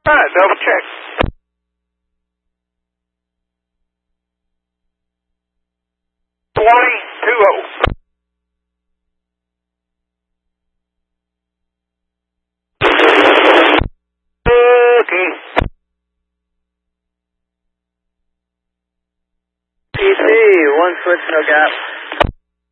All right, double check. Okay. PC, 1 switch, no gap.